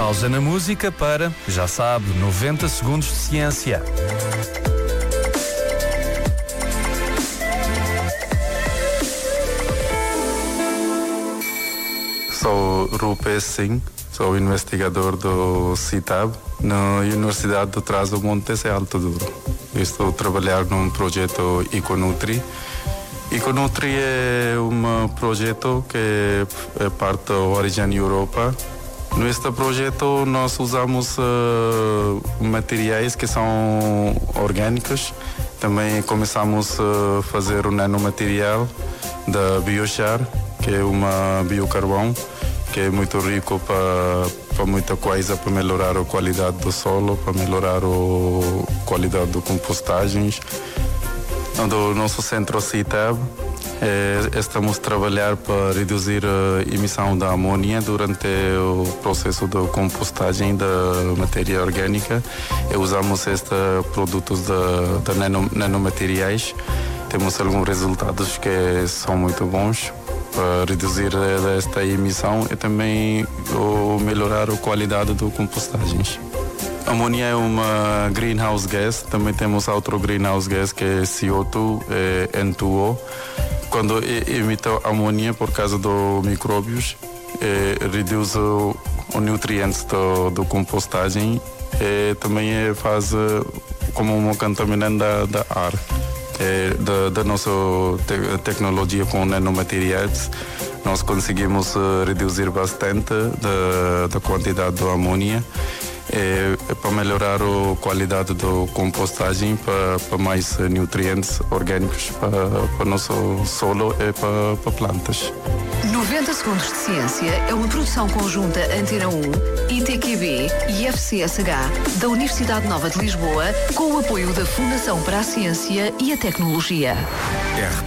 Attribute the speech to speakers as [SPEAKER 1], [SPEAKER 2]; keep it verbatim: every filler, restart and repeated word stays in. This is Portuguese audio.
[SPEAKER 1] Pausa na música para, já sabe, noventa segundos de ciência.
[SPEAKER 2] Sou Rupesh Singh, sou investigador do CITAB na Universidade de Trás-os-Montes e Alto Douro. Estou a trabalhar num projeto Econutri. Econutri é um projeto que é parte da Origin Europa. Neste projeto nós usamos uh, materiais que são orgânicos. Também começamos a fazer o nanomaterial da Biochar, que é uma biocarvão, que é muito rico para para muita coisa, para melhorar a qualidade do solo, para melhorar a qualidade das compostagens. No nosso centro CITAB, eh, estamos a trabalhar para reduzir a emissão da amônia durante o processo de compostagem da matéria orgânica. E usamos estes produtos de, de nano, nanomateriais. Temos alguns resultados que são muito bons para reduzir esta emissão e também melhorar a qualidade das compostagens. A amônia é uma greenhouse gas, também temos outro greenhouse gas que é C O dois e N dois O. Quando emite amônia por causa dos micróbios, reduz os nutrientes da compostagem e também faz como um contaminante da, da ar. É, da, da nossa te- tecnologia com nanomateriais, nós conseguimos uh, reduzir bastante da, da quantidade de amônia é, é para melhorar a qualidade da compostagem, para, para mais nutrientes orgânicos para o nosso solo e para, para plantas.
[SPEAKER 3] noventa segundos de ciência é uma produção conjunta Antena um, I T Q B e F C S H da Universidade Nova de Lisboa, com o apoio da Fundação para a Ciência e a Tecnologia.
[SPEAKER 1] R